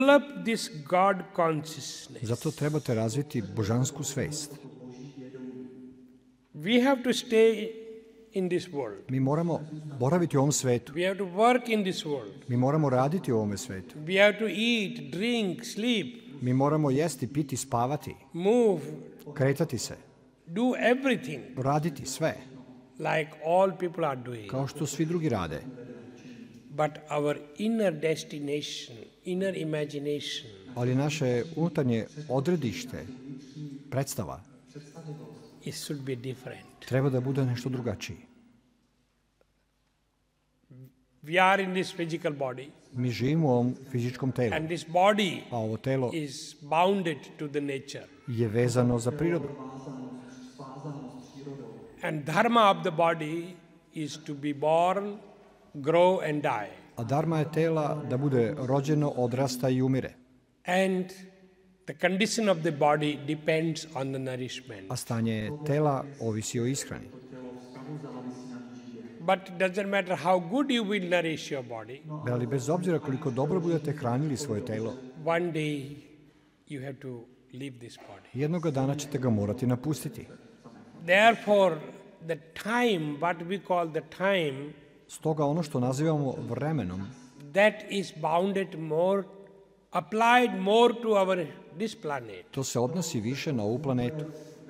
develop this God consciousness. Zato trebate razviti božansku svest. We have to stay in this world. Mi moramo boraviti u ovom svetu. We have to work in this world. Mi moramo raditi u ovome svetu. We have to eat, drink, sleep. Mi moramo jesti, piti, spavati, Move, kretati se, do everything raditi sve, like all people are doing. kao što svi drugi rade. But our inner destination, inner imagination Ali naše unutarnje odredište, predstava, it should be different. treba da bude nešto drugačiji. We are in this physical body, Mi živimo u ovom fizičkom telu, and this body a ovo telo is bounded to the nature. je vezano za prirodu. And dharma of the body is to be born, grow and die. A dharma je tela da bude rođeno, odrasta i umire. And the condition of the body depends on the nourishment. A stanje tela ovisi o ishrani. But it doesn't matter how good you will nourish your body. Ali bez obzira koliko dobro budete hranili svoje telo, One day you have to leave this body. jednoga dana ćete ga morati napustiti. Therefore, the time, what we call the time, Stoga ono što nazivamo vremenom, that is bounded more, applied more to our this planet. to se odnosi više na ovu planetu.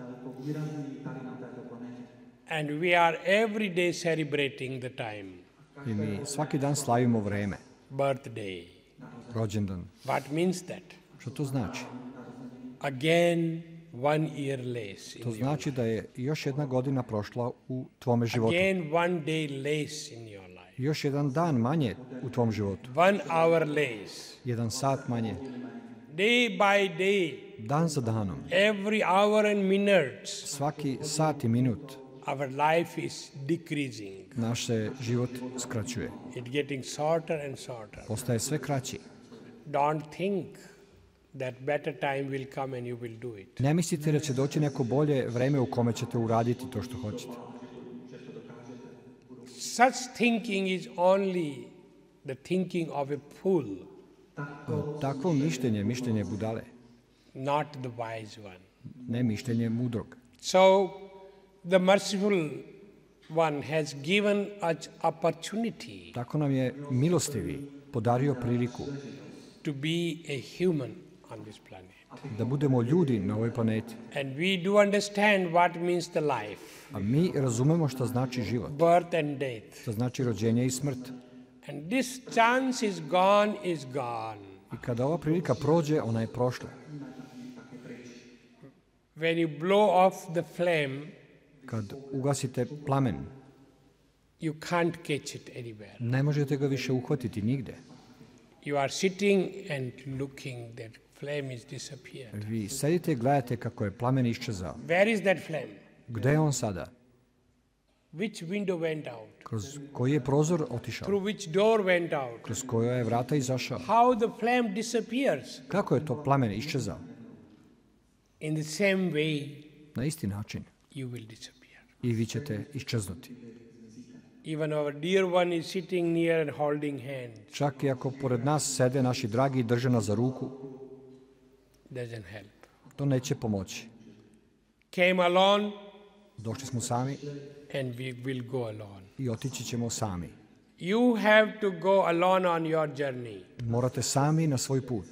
And we are every day celebrating the time, I mi svaki dan slavimo vreme, birthday. rođendan. What means that? Što to znači? Again, 1 year less. To znači da je još jedna godina prošla u tvome životu. Again, 1 day less in your life. Još jedan dan manje u tvom životu. 1 hour less. 1 sat manje. Day by day, Dan za danom. every hour and minutes, Svaki sat i minut our life is decreasing. naš se život skraćuje. It's getting shorter and shorter. Postaje sve kraći. Don't think that better time will come and you will do it. Ne mislite da će doći neko bolje vreme u kome ćete uraditi to što hoćete. Such thinking is only the thinking of a fool, Takvo mišljenje, mišljenje budale, not the wise one. ne mišljenje mudrog. So, the merciful one has given us opportunity Tako nam je milostivi podario priliku to be a human on this planet. da budemo ljudi na ovoj planeti. And we do understand what means the life, A mi razumemo šta znači život, birth and death. šta znači rođenje i smrt. And this chance is gone, is gone. I kada ova prilika prođe, ona je prošla. When you blow off the flame, Kad ugasite plamen, you can't catch it anywhere. ne možete ga više uhvatiti nigde. You are sitting and looking, that flame is disappeared. Vi sedite i gledate kako je plamen iščezao. Where is that flame? Gde je on sada? Which window went out? Kroz koji je prozor otišao? Through which door went out? Kroz koja je vrata izašao? How the flame disappears? Kako je to plamen iščezao? In the same way, Na isti način. you will disappear. I vi ćete iščeznuti. Even our dear one is sitting near and holding hands. Čak i ako pored nas sede naši dragi i drže nas za ruku, Doesn't help. to neće pomoći. Came alone Došli smo sami and we will go alone. i otići ćemo sami. You have to go alone on your journey. Morate sami na svoj put.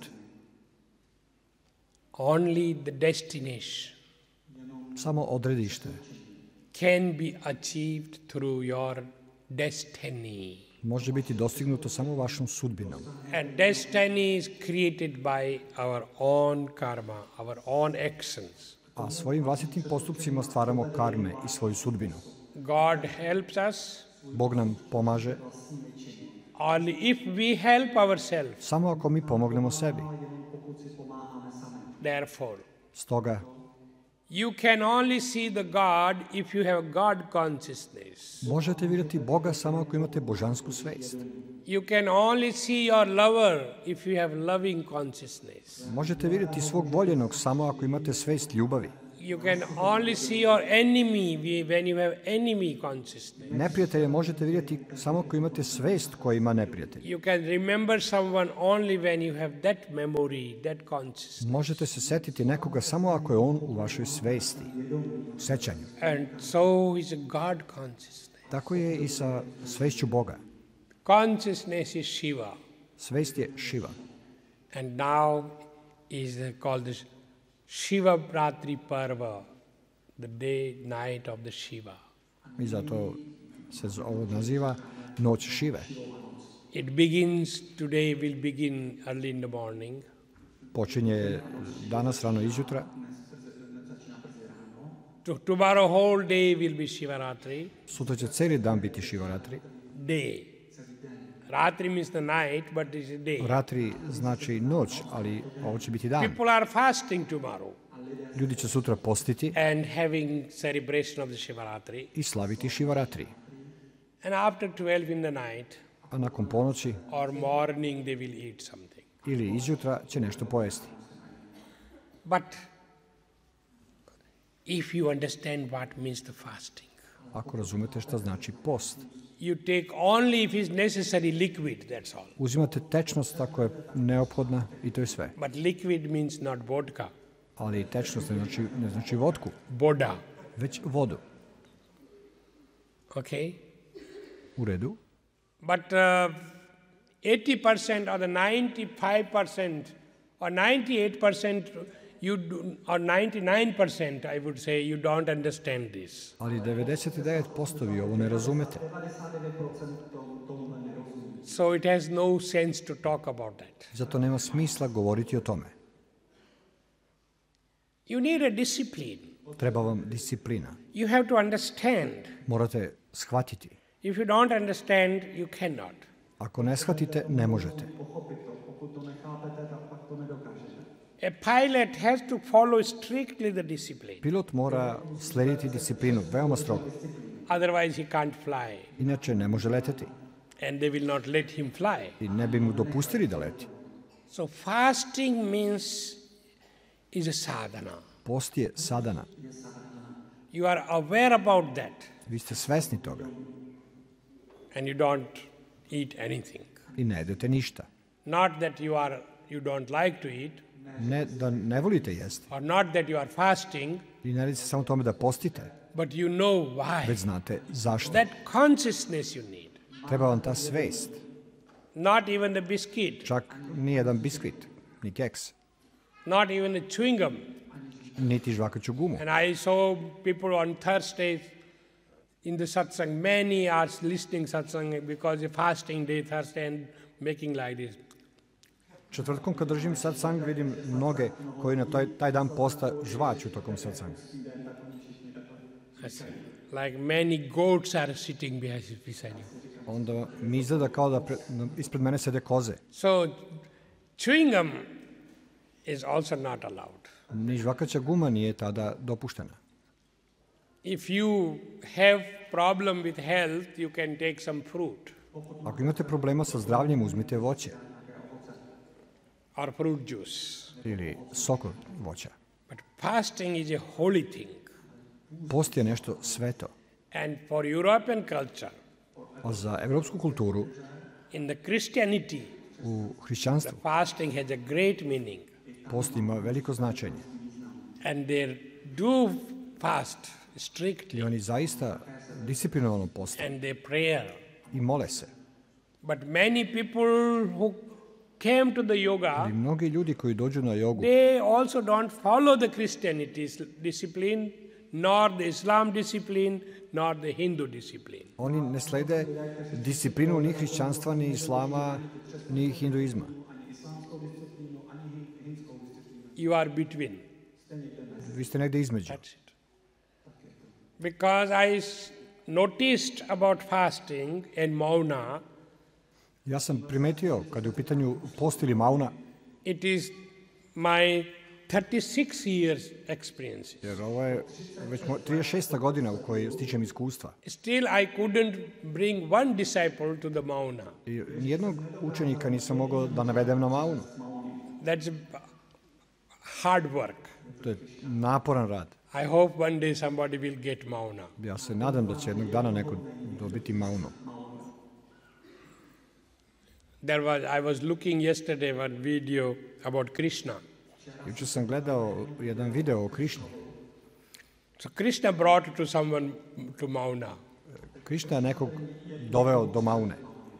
Only the destination Samo odredište can be achieved through your destiny. može biti dostignuto samo vašom sudbinom. And destiny is created by our own karma, our own actions. A svojim vlastitim postupcima stvaramo karme i svoju sudbinu. God helps us Bog nam pomaže only if we help ourselves. samo ako mi pomognemo sebi. Therefore, Stoga you can only see the God if you have God consciousness. možete vidjeti Boga samo ako imate božansku svest. You can only see your lover if you have loving consciousness. Možete vidjeti svog voljenog samo ako imate svest ljubavi. You can only see your enemy when you have enemy consciousness. Neprijatelje možete vidjeti samo ako imate svest koja ima neprijatelj. You can remember someone only when you have that memory, that consciousness. Možete se setiti nekoga samo ako je on u vašoj svesti, sećanju. And so is God consciousness. Tako je i sa svešću Boga. Consciousness is Shiva. Svest je Šiva. And now is called this Shiva Ratri Parva, the day, night of the Shiva. I zato se ovo naziva Noć Šive. It begins, today will begin early in the morning. Počinje danas rano izjutra. Tomorrow whole day will be Shivaratri. Sutra će cijeli dan biti Šivaratri. Day. Ratri means the night, but it is a day. Ratri znači noć, ali ovo će biti dan. People are fasting tomorrow Ljudi će sutra postiti and having celebration of the Shivaratri. i slaviti Šivaratri. And after 12 in the night A nakon ponoći or morning they will eat something. ili izjutra će nešto pojesti. But if you understand what means the fasting, Ako razumete šta znači post, you take only if is necessary liquid, that's all. uzimate tečnost ako je neophodna i to je sve. But liquid means not vodka, Ali tečnost ne znači vodku, Boda. već vodu. Okay? U redu. But 80% or the 95% or 98% you do, or 99% I would say you don't understand this. Ali 99% vi ovo ne razumete. So it has no sense to talk about that. Zato nema smisla govoriti o tome. You need a discipline. Treba vam disciplina. You have to understand. Morate shvatiti. If you don't understand, you cannot. Ako ne shvatite, ne možete. A pilot has to follow strictly the discipline. Pilot mora slediti disciplinu, veoma strogo. Otherwise he can't fly. Inače ne može leteti. And they will not let him fly. I ne bi mu dopustili da leti. So fasting means is a sadhana. Post je sadana. You are aware about that. Vi ste svesni toga And you don't eat anything. i ne jedete ništa. Not that you don't like to eat, Ne da ne volite jesti. or not that you are fasting, I ne radi se samo o tome da postite, but you know why. već znate zašto. That consciousness you need. Treba vam ta svest. Not even the biscuit, Čak ni jedan biskvit, ni keks, not even the chewing gum. niti žvakaću gumu. And I saw people on Thursdays in the satsang, many are listening satsang because the fasting day, Thursday, and making like this. Četvrtkom kad držim satsang vidim mnoge koji na taj dan posta žvaću tokom satsanga. Like many goats are sitting beside you. Onda mi izgleda kao da ispred mene sede koze. So chewing gum is also not allowed. Ni žvakaća guma nije tada dopuštena. If you have problem with health, you can take some fruit Ako imate problema sa zdravljem, uzmite voće or fruit juice. ili sok od voća. But fasting is a holy thing. Post je nešto sveto. And for European culture, A za evropsku kulturu, in the Christianity, u hrišćanstvu, fasting has a great meaning. post ima veliko značenje. And they do fast I strictly oni zaista disciplinovano poste and they pray. i mole se. But many people who came to the yoga, I mnogi ljudi koji dođu na jogu, they also don't follow the Christianity discipline, nor the Islam discipline, nor the Hindu discipline. oni ne slede disciplinu ni hrišćanstva, ni islama, ni hinduizma. You are between. Vi ste negde između. That's it. Because I noticed about fasting and mauna, Ja sam primetio, kada je u pitanju post ili mauna, it is my 36 years experience. jer ovo je već 36. godina u kojoj stičem iskustva. Still I couldn't bring one disciple to the mauna. I nijednog učenika nisam mogao da navedem na maunu. That's hard work. To je naporan rad. I hope one day somebody will get Mauna. Ja se nadam da će jednog dana neko dobiti maunu. I was looking yesterday one video about Krishna. Jučer sam gledao jedan video o Krišni. So Krishna brought to someone to Mauna. Krišna je nekog doveo do maune.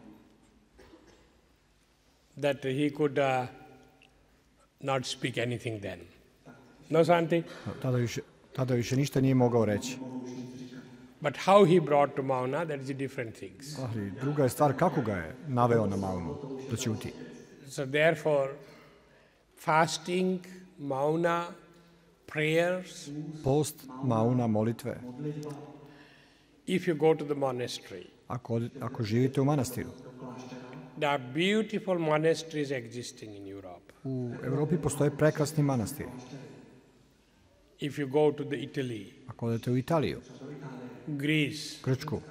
That he could not speak anything then. No, Santi? Tada više ništa nije mogao reći. But how he brought to Mauna, that is a different thing. Ali druga je stvar kako ga je naveo na maunu, da ćuti. So therefore, fasting, Mauna, prayers, Post, mauna, molitve. if you go to the monastery, Ako živite u manastiru. there are beautiful monasteries existing in Europe. U Evropi postoje prekrasni manastiri. If you go to the Italy, Ako odete u Italiju, Greece, Grčku,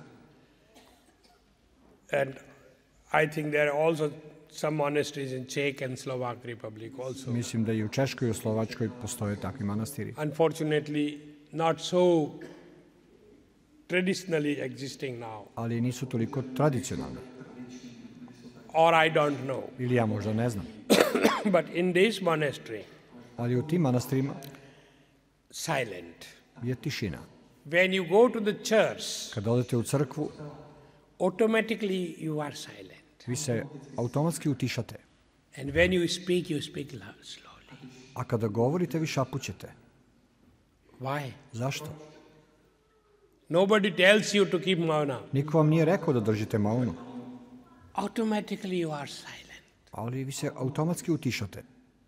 and I think there are also some monasteries in Czech and Slovak Republic also. mislim da i u Češkoj i u Slovačkoj postoje takvi manastiri. Unfortunately, not so traditionally existing now, Ali nisu toliko tradicionalni. or I don't know. Ili ja možda ne znam. But in this monastery, Ali u tim manastirima silent. je tišina. When you go to the church, Kada odete u crkvu, automatically you are silent. vi se automatski utišate. And when you speak slowly. A kada govorite, vi šapućete. Why? Zašto? Nobody tells you to keep Mauna. Niko vam nije rekao da držite maunu, Automatically you are silent. ali vi se automatski utišate.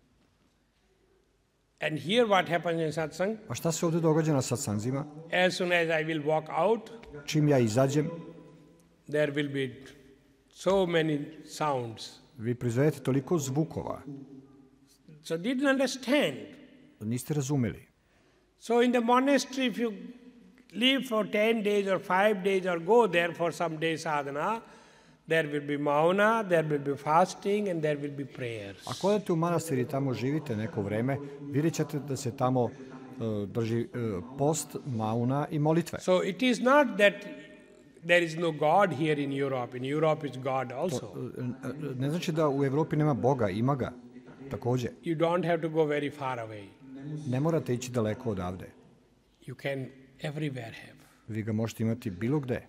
And here what happens in satsang, A šta se ovdje događa na satsanzima? as soon as I will walk out, Čim ja izađem, there will be so many sounds. vi proizvedete toliko zvukova So didn't understand. da niste razumeli. So in the monastery, if you live for 10 days or 5 days or go there for some day sadhana, there will be mauna, there will be fasting, and there will be prayers. Ako odete u manastir i tamo živite neko vreme, vidjet ćete da se tamo drži post, mauna i molitve. So it is not that there is no God here in Europe. In Europe is God also. Ne znači da u Evropi nema Boga, ima ga također. You don't have to go very far away. Ne morate ići daleko odavde. You can everywhere have. Vi ga možete imati bilo gde.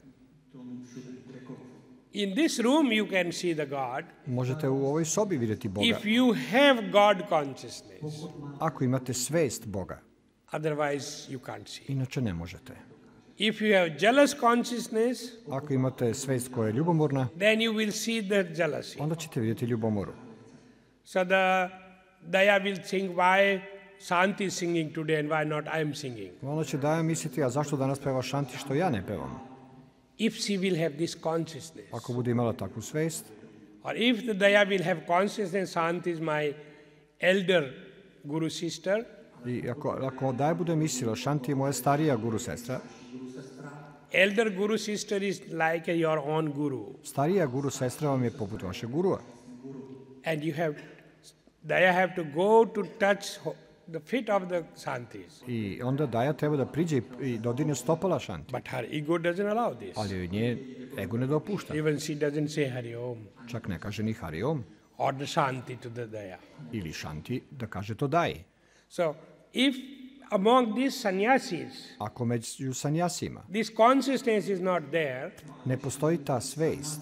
In this room you can see the God. Možete u ovoj sobi vidjeti Boga. If you have God consciousness, Ako imate svest Boga, otherwise you can't see. inače ne možete. If you have jealous consciousness, Ako imate svest koja je ljubomorna, then you will see the jealousy. onda ćete vidjeti ljubomoru. So the Daya will think why Santi is singing today and why not I am singing. Onda će Daja misliti, a zašto danas peva Šanti što ja ne pevam? If she will have this consciousness, Ako bude imala takvu svest, or if the Daya will have consciousness, Santi is my elder guru sister, i ako Daja bude mislila, Šanti je moja starija guru sestra, elder guru sister is like your own guru. starija guru sestra vam je poput vašeg gurua. And Daya have to go to touch the feet of the Santis. I onda Daja treba da priđe i dodirne stopala Šanti. But her ego doesn't allow this. Ali joj nje ego ne dopušta. Even she doesn't say Hari Om Čak ne kaže ni Hari Om or the Shanti to the Daya. ili Šanti da kaže to Daji. So if among these sannyasis, Ako među sanjasima this consciousness is not there, ne postoji ta svest,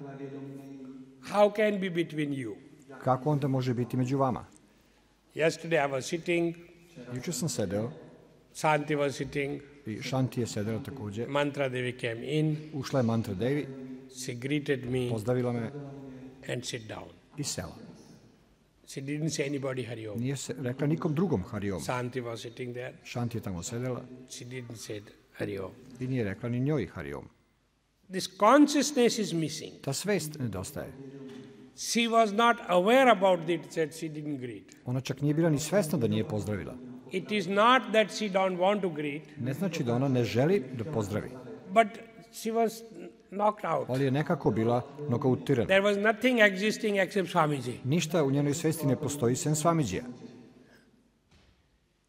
how can be between you? kako onda može biti među vama? Yesterday I was sitting, Jučer sam sedeo Shanti was sitting, i Šanti je sedela također. Mantra Devi came in, Ušla je Mantra Devi, she greeted me pozdravila me and sit down. i sela. She didn't say anybody Hari Om. Nije se rekla nikom drugom Hari Om. Shanti was sitting there, Šanti je tamo sedela she didn't say Hari Om. i nije rekla ni njoj Hari Om. This consciousness is missing. Ta svest nedostaje. She was not aware about it, that she didn't greet. Ona čak nije bila ni svesna da nije pozdravila. It is not that she don't want to greet, Ne znači da ona ne želi da pozdravi, but she was knocked out. ali je nekako bila nokautirana. There was nothing existing except Swamiji. Ništa u njenoj svesti ne postoji sem Svamidžija.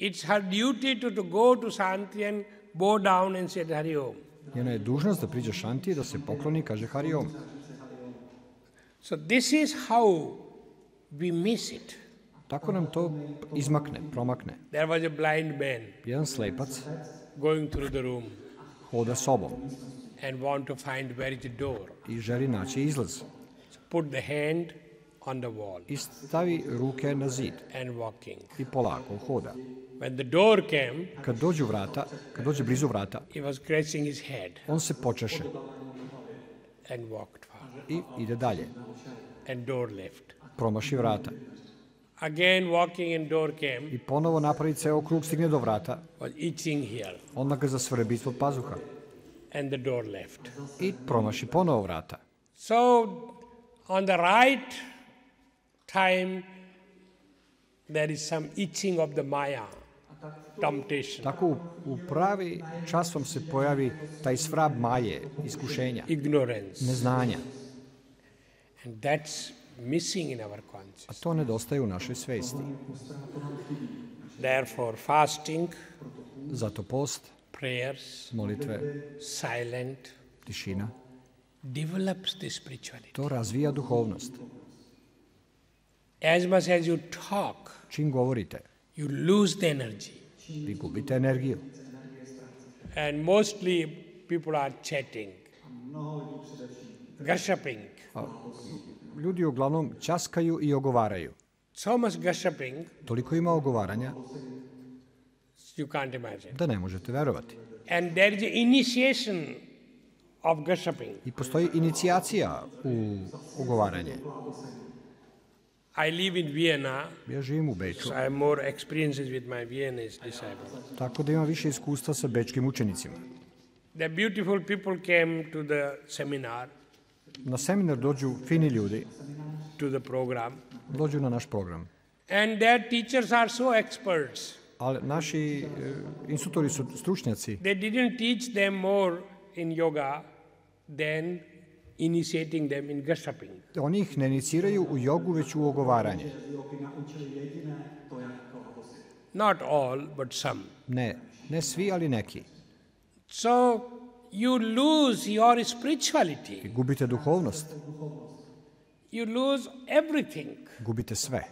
It's her duty to go to Shanti and bow down and say Hari Om. Njena je dužnost da priđe Šanti, da se pokloni i kaže Hari Om. So this is how we miss it. Tako nam to izmakne, promakne. There was a blind man Jedan slepac going through the room hoda sobom and want to find where is the door. i želi naći izlaz. Put the hand on the wall I stavi ruke na zid and walking. i polako hoda. When the door came, Kad dođe blizu vrata, he was scratching his head on se počeše and walked far. i ide dalje. And door left. Promaši vrata. Again walking and door came, I ponovo napravi ceo krug, stigne do vrata. was itching here Onda ga zasvrbi ispod pazuha. and the door left. I promaši ponovo vrata. So on the right time, there is some itching of the Maya, temptation, Tako u pravi čas vam se pojavi taj svrab maje, iskušenja, ignorance. neznanja. And that's missing in our A consciousness. to nedostaje u našoj svesti. Therefore, fasting, Zato post, prayers, molitve, silent, tišina, develops the spirituality. to razvija duhovnost. As much as you talk, Čim govorite, you lose the energy. vi gubite energiju. And mostly people are chatting, gossiping. Ljudi uglavnom ćaskaju i ogovaraju. So much gossiping, Toliko ima ogovaranja you can't imagine. da ne možete verovati. And there is an initiation of gossiping. I postoji inicijacija u ogovaranje. I live in Vienna, Ja živim u Beču, so I have more experiences with my Viennese disciples. tako da imam više iskustva sa bečkim učenicima. The beautiful people came to the seminar, Na seminar dođu fini ljudi, to the program, dođu na naš program. and their teachers are so experts. Ali naši instruktori su stručnjaci. They didn't teach them more in yoga than initiating them in gossiping. Oni ih ne iniciraju u jogu, već u ogovaranje. Not all, but some. Ne svi, ali neki. So you lose your spirituality. Gubite duhovnost, You lose everything. gubite sve.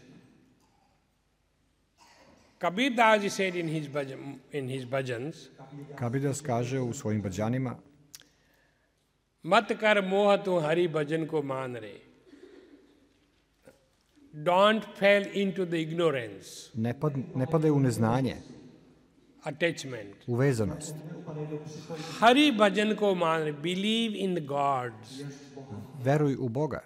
Kabir Das said in his bhajans, Kabidas kaže u svojim bhajanima, mat kar moha tu hari bhajan ko maan re. Don't fall into the ignorance, ne padaj u neznanje, attachment. uvezanost. Hari bhajan ko maan re. Believe in the gods. Veruj u Boga.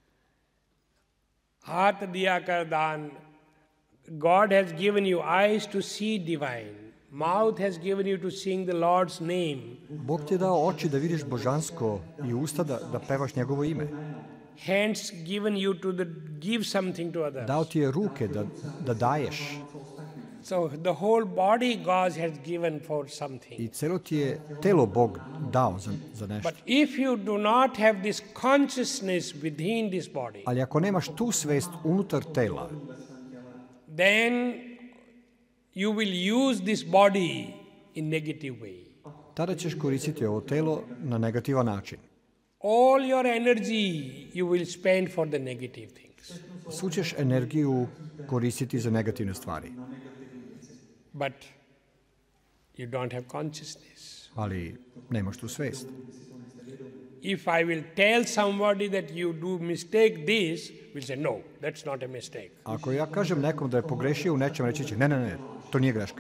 Hath diya kar dan. God has given you eyes to see divine. Mouth has given you to sing the Lord's name. Bog ti je dao oči da vidiš božansko i usta da pevaš njegovo ime. Hands given you to give something to others. Dao ti je ruke da daješ. So the whole body God has given for something. I celo ti je telo Bog dao za nešto. But if you do not have this consciousness within this body, Ali ako nemaš tu svest unutar tela, then you will use this body in negative way. tada ćeš koristiti ovo telo na negativan način. All your energy you will spend for the negative things. Svu ćeš energiju koristiti za negativne stvari. But you don't have consciousness. Ali nemaš tu svest. If I will tell somebody that you do mistake this, will say no, that's not a mistake. Ako ja kažem nekom da je pogrešio u nečem, reći će ne, to nije greška.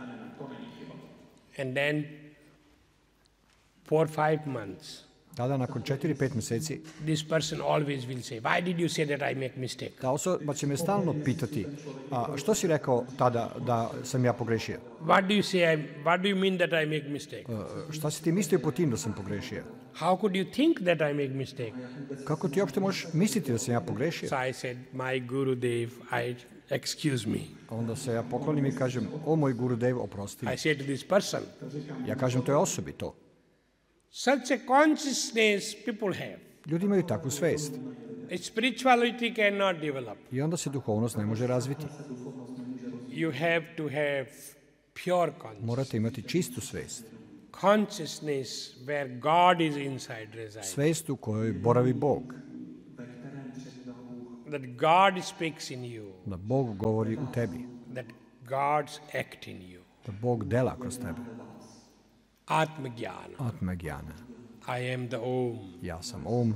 And then 4-5 months, Tada nakon 4-5 meseci this person always will say, why did you say that I make mistake? ta osoba će me stalno pitati, a što si rekao tada da sam ja pogrešio? What do you mean that I make mistake? Šta si ti mislio po tim da sam pogrešio? How could you think that I make mistake? Kako ti uopšte možeš misliti da sam ja pogrešio? So I said, my Gurudev, excuse me. Onda se ja poklonim i kažem, o moj Gurudev, oprosti. I say to this person, Ja kažem, to je osobi to. such a consciousness people have. Ljudi imaju takvu svest. Spirituality cannot develop. I onda se duhovnost ne može razviti. You have to have pure consciousness. Morate imati čistu svest. Consciousness where God is inside resides. Svest u kojoj boravi Bog. That God speaks in you. Da Bog govori u tebi. That God's act in you. Da Bog dela kroz tebe. Atma Jnana. Atma Jnana. I am the Om. Ja sam Om.